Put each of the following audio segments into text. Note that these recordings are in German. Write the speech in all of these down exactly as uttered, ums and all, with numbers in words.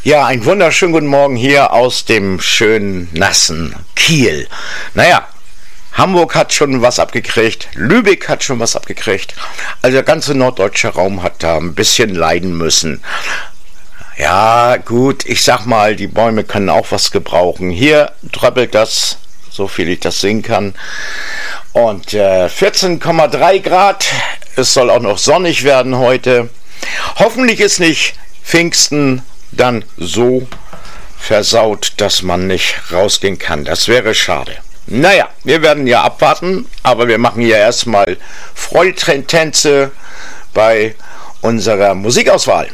Ja, einen wunderschönen guten Morgen hier aus dem schönen, nassen Kiel. Naja, Hamburg hat schon was abgekriegt, Lübeck hat schon was abgekriegt. Also der ganze norddeutsche Raum hat da ein bisschen leiden müssen. Ja, gut, ich sag mal, die Bäume können auch was gebrauchen. Hier tröppelt das, so viel ich das sehen kann. Und äh, vierzehn Komma drei Grad, es soll auch noch sonnig werden heute. Hoffentlich ist nicht Pfingsten dann so versaut, dass man nicht rausgehen kann. Das wäre schade. Naja, wir werden ja abwarten, aber wir machen ja erstmal Freudentänze bei unserer Musikauswahl.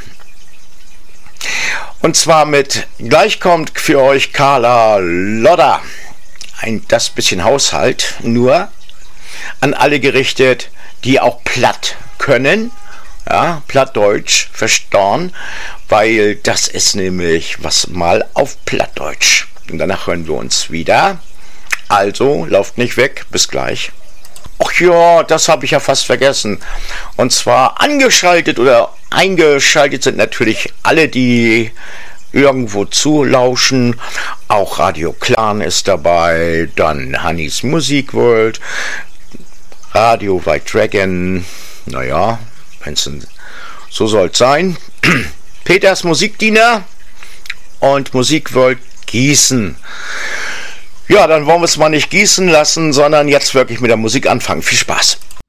Und zwar mit, gleich kommt für euch Carla Lodder. Ein das bisschen Haushalt, nur an alle gerichtet, die auch platt können. Ja, Plattdeutsch verstauen, weil das ist nämlich was mal auf Plattdeutsch. Und danach hören wir uns wieder. Also, lauft nicht weg, bis gleich. Ach ja, das habe ich ja fast vergessen. Und zwar angeschaltet oder eingeschaltet sind natürlich alle, die irgendwo zulauschen. Auch Radio Clan ist dabei, dann Hannis Musikworld, Radio White Dragon, naja, so soll es sein. Peters Musikdiener und Musikworld Gießen. Ja, dann wollen wir es mal nicht gießen lassen, sondern jetzt wirklich mit der Musik anfangen. Viel Spaß.